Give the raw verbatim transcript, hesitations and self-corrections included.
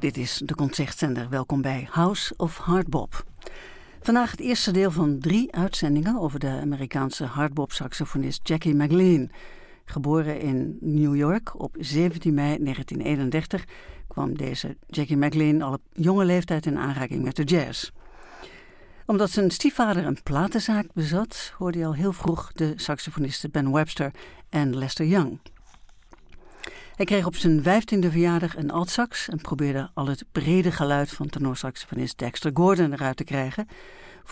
Dit is de Concertzender. Welkom bij House of Hardbop. Vandaag het eerste deel van drie uitzendingen over de Amerikaanse hardbop-saxofonist Jackie McLean. Geboren in New York op zeventien mei negentien eenendertig kwam deze Jackie McLean al op jonge leeftijd in aanraking met de jazz. Omdat zijn stiefvader een platenzaak bezat, hoorde hij al heel vroeg de saxofonisten Ben Webster en Lester Young. Hij kreeg op zijn vijftiende verjaardag een altsax en probeerde al het brede geluid van tenorsaxofonist Dexter Gordon eruit te krijgen,